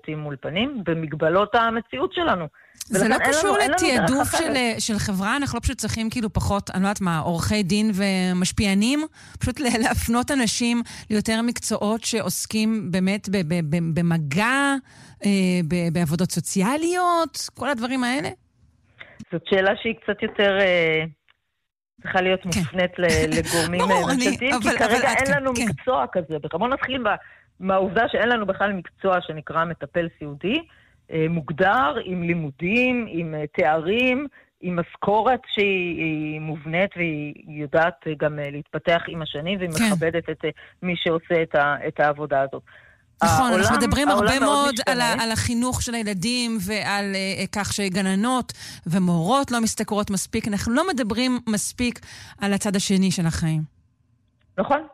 שירותים מול פנים, במגבלות המציאות שלנו. זה לא קשור לתיעדוף של חברה, אנחנו לא פשוט צריכים כאילו פחות, אני לא יודעת מה, עורכי דין ומשפיענים, פשוט להפנות אנשים ליותר מקצועות שעוסקים באמת במגע, בעבודות סוציאליות, כל הדברים האלה? זאת שאלה שהיא קצת יותר צריכה להיות מופנית לגורמים ממשלתיים, כי כרגע אין לנו מקצוע כזה. בוא נתחיל מהעובדה שאין לנו בכלל מקצוע שנקרא מטפל סיעודי, מוגדר, עם לימודים, עם תארים, עם משכורת שהיא מובנית והיא יודעת גם להתפתח עם השנים, והיא מכבדת את מי שעושה את העבודה הזאת. נכון, אנחנו מדברים הרבה מאוד על החינוך של הילדים ועל כך שגננות ומורות לא משתכרות מספיק. אנחנו לא מדברים מספיק על הצד השני של החיים. נכון.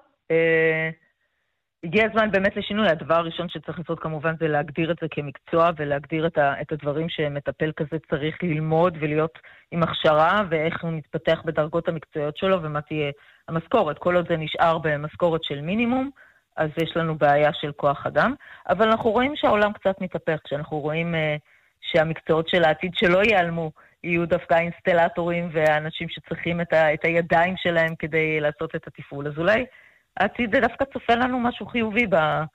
הגיע הזמן באמת לשינוי. הדבר הראשון שצריך לעשות כמובן זה להגדיר את זה כמקצוע ולהגדיר את הדברים שמטפל כזה צריך ללמוד ולהיות עם הכשרה, ואיך הוא מתפתח בדרגות המקצועיות שלו ומה תהיה המשכורת. כל עוד זה נשאר במשכורת של מינימום, אז יש לנו בעיה של כוח אדם, אבל אנחנו רואים שהעולם קצת מתהפך, כשאנחנו רואים שהמקצועות של העתיד שלא ייעלמו, יהיו דווקא אינסטלטורים ואנשים שצריכים את הידיים שלהם כדי לעשות את התפעול. אז אולי העתיד דווקא צופה לנו משהו חיובי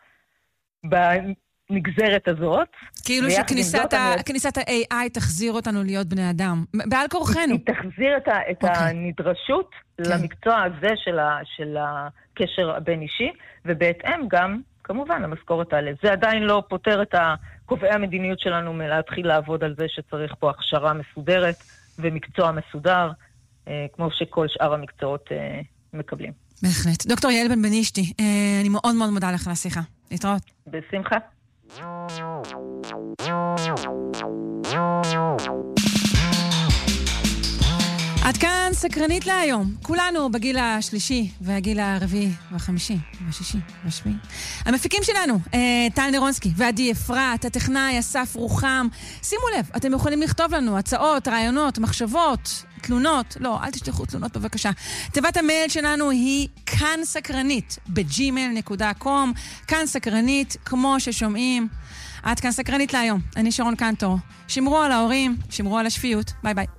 בנגזרת הזאת. כאילו שכניסת ה-AI תחזיר אותנו להיות בני אדם, בעל כורחנו. היא תחזיר את הנדרשות למקצוע הזה של הקשר הבין אישי, ובהתאם גם, כמובן, המשכורת האלה. זה עדיין לא פותר את קובעי המדיניות שלנו מלהתחיל לעבוד על זה שצריך פה הכשרה מסודרת ומקצוע מסודר, כמו שכל שאר המקצועות מקבלים. בהחלט. דוקטור יעל בנבנישתי, אני מאוד מאוד מודה לך לשיחה. להתראות. בשמחה. עד כאן סקרנית להיום. כולנו בגיל השלישי והגיל הרביעי והחמישי והשישי והשביעי. המפיקים שלנו, טל נירונסקי ועדי אפרת, הטכנאי אסף רוחם. שימו לב, אתם יכולים לכתוב לנו הצעות, רעיונות, מחשבות, תלונות. לא, אל תשלחו תלונות בבקשה. תיבת המייל שלנו היא kansakranit@gmail.com. כאן סקרנית, כמו ששומעים. עד כאן סקרנית להיום. אני שרון קנטור. שמרו על ההורים, שמרו על השפיות. ביי ביי.